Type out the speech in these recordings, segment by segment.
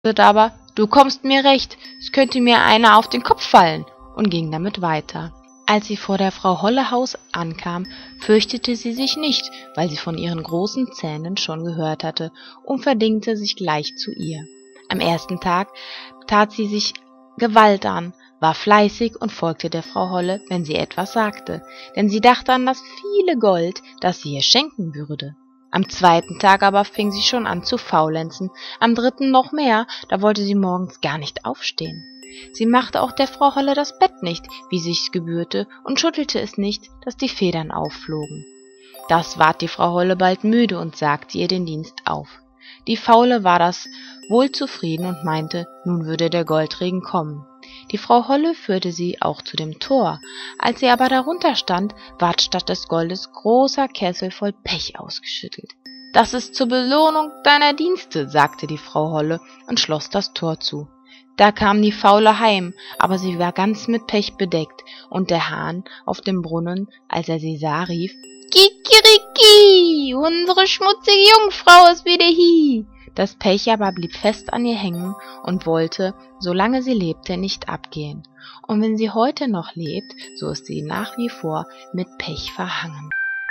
aber: »Du kommst mir recht, es könnte mir einer auf den Kopf fallen«, und ging damit weiter. Als sie vor der Frau Holle Haus ankam, fürchtete sie sich nicht, weil sie von ihren großen Zähnen schon gehört hatte, und verdingte sich gleich zu ihr. Am ersten Tag tat sie sich Gewalt an, war fleißig und folgte der Frau Holle, wenn sie etwas sagte, denn sie dachte an das viele Gold, das sie ihr schenken würde. Am zweiten Tag aber fing sie schon an zu faulenzen, am dritten noch mehr, da wollte sie morgens gar nicht aufstehen. Sie machte auch der Frau Holle das Bett nicht, wie sich's gebührte, und schüttelte es nicht, dass die Federn aufflogen. Das ward die Frau Holle bald müde und sagte ihr den Dienst auf. Die Faule war das wohl zufrieden und meinte, nun würde der Goldregen kommen. Die Frau Holle führte sie auch zu dem Tor. Als sie aber darunter stand, ward statt des Goldes großer Kessel voll Pech ausgeschüttet. »Das ist zur Belohnung deiner Dienste«, sagte die Frau Holle und schloss das Tor zu. Da kam die Faule heim, aber sie war ganz mit Pech bedeckt, und der Hahn auf dem Brunnen, als er sie sah, rief: »Kikeriki, unsere schmutzige Jungfrau ist wieder hie!« Das Pech aber blieb fest an ihr hängen und wollte, solange sie lebte, nicht abgehen. Und wenn sie heute noch lebt, so ist sie nach wie vor mit Pech verhangen.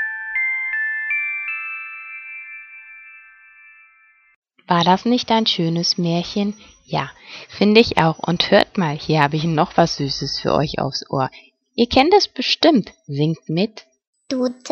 War das nicht ein schönes Märchen? Ja, finde ich auch. Und hört mal, hier habe ich noch was Süßes für euch aufs Ohr. Ihr kennt es bestimmt. Singt mit. Du